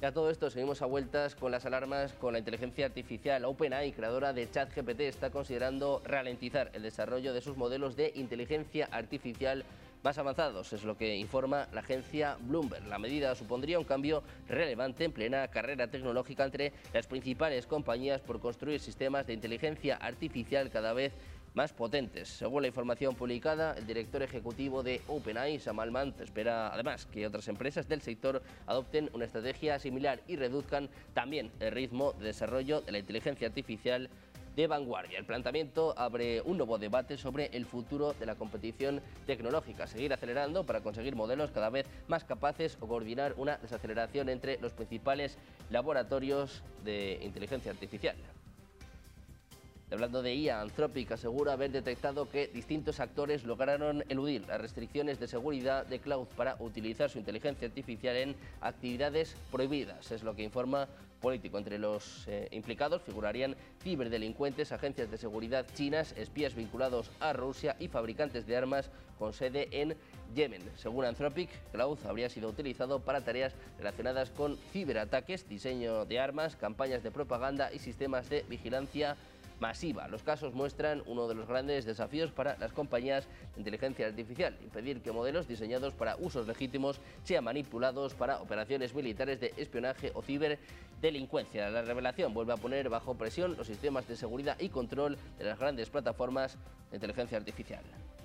Y a todo esto seguimos a vueltas con las alarmas con la inteligencia artificial. OpenAI, creadora de ChatGPT, está considerando ralentizar el desarrollo de sus modelos de inteligencia artificial más avanzados, es lo que informa la agencia Bloomberg. La medida supondría un cambio relevante en plena carrera tecnológica entre las principales compañías por construir sistemas de inteligencia artificial cada vez más potentes. Según la información publicada, el director ejecutivo de OpenAI, Sam Altman, espera además que otras empresas del sector adopten una estrategia similar y reduzcan también el ritmo de desarrollo de la inteligencia artificial de vanguardia. El planteamiento abre un nuevo debate sobre el futuro de la competición tecnológica, seguir acelerando para conseguir modelos cada vez más capaces o coordinar una desaceleración entre los principales laboratorios de inteligencia artificial. Hablando de IA, Anthropic asegura haber detectado que distintos actores lograron eludir las restricciones de seguridad de cloud para utilizar su inteligencia artificial en actividades prohibidas. Es lo que informa Político. Entre los implicados figurarían ciberdelincuentes, agencias de seguridad chinas, espías vinculados a Rusia y fabricantes de armas con sede en Yemen. Según Anthropic, Cloud habría sido utilizado para tareas relacionadas con ciberataques, diseño de armas, campañas de propaganda y sistemas de vigilancia masiva. Los casos muestran uno de los grandes desafíos para las compañías de inteligencia artificial: impedir que modelos diseñados para usos legítimos sean manipulados para operaciones militares de espionaje o ciberdelincuencia. La revelación vuelve a poner bajo presión los sistemas de seguridad y control de las grandes plataformas de inteligencia artificial.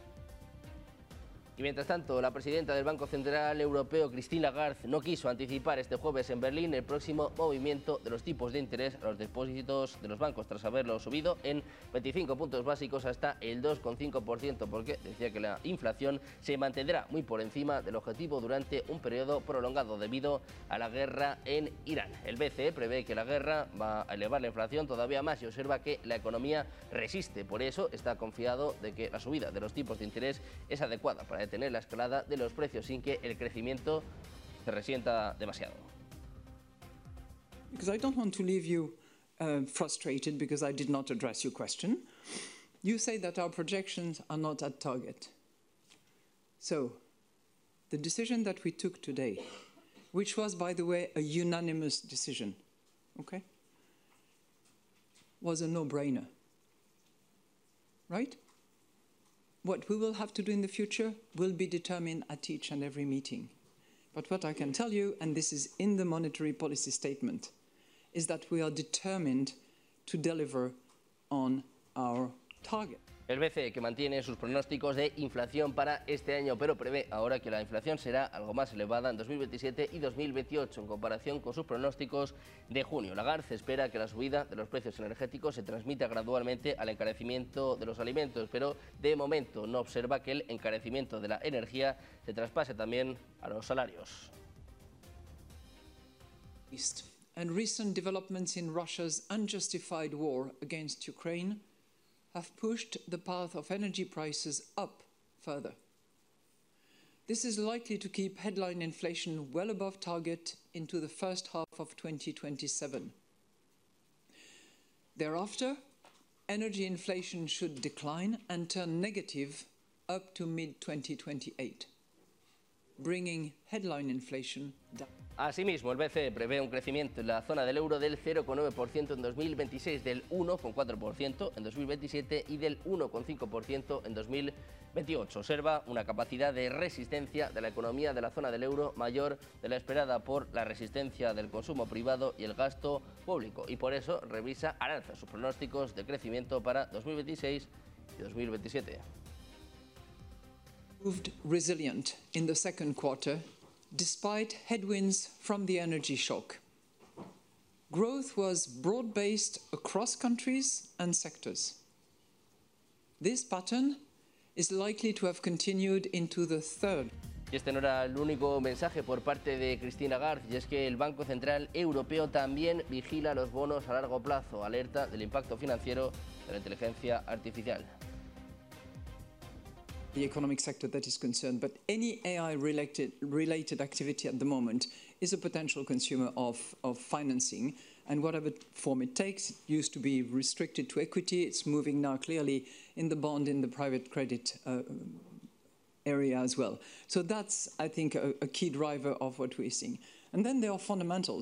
Y mientras tanto, la presidenta del Banco Central Europeo, Christine Lagarde, no quiso anticipar este jueves en Berlín el próximo movimiento de los tipos de interés a los depósitos de los bancos, tras haberlo subido en 25 puntos básicos hasta el 2,5%, porque decía que la inflación se mantendrá muy por encima del objetivo durante un periodo prolongado debido a la guerra en Irán. El BCE prevé que la guerra va a elevar la inflación todavía más y observa que la economía resiste. Por eso está confiado de que la subida de los tipos de interés es adecuada para detener la escalada de los precios sin que el crecimiento se resienta demasiado. Because I don't want to leave you frustrated because I did not address your question. You say that our projections are not at target. So, the decision that we took today, which was, by the way, a unanimous decision, okay, was a no-brainer, right? What we will have to do in the future will be determined at each and every meeting. But what I can tell you, and this is in the monetary policy statement, is that we are determined to deliver on our target. El BCE, que mantiene sus pronósticos de inflación para este año, pero prevé ahora que la inflación será algo más elevada en 2027 y 2028 en comparación con sus pronósticos de junio. Lagarde espera que la subida de los precios energéticos se transmita gradualmente al encarecimiento de los alimentos, pero de momento no observa que el encarecimiento de la energía se traspase también a los salarios. And recent developments in Russia's unjustified war against Ukraine have pushed the path of energy prices up further. This is likely to keep headline inflation well above target into the first half of 2027. Thereafter, energy inflation should decline and turn negative up to mid-2028, bringing headline inflation down. Asimismo, el BCE prevé un crecimiento en la zona del euro del 0,9% en 2026, del 1,4% en 2027 y del 1,5% en 2028. Observa una capacidad de resistencia de la economía de la zona del euro mayor de la esperada por la resistencia del consumo privado y el gasto público, y por eso revisa al alza sus pronósticos de crecimiento para 2026 y 2027. Proved resilient in the second quarter despite headwinds from the energy shock. Growth was broad-based across countries and sectors. This pattern is likely to have continued into the third. Y este no era el único mensaje por parte de Christine Lagarde, y es que el Banco Central Europeo también vigila los bonos a largo plazo, alerta del impacto financiero de la inteligencia artificial. The economic sector that is concerned, but any AI-related activity at the moment is a potential consumer of financing, and whatever form it takes. It used to be restricted to equity. It's moving now clearly in the bond, in the private credit area as well. So that's, I think, a key driver of what we're seeing. And then there are fundamentals.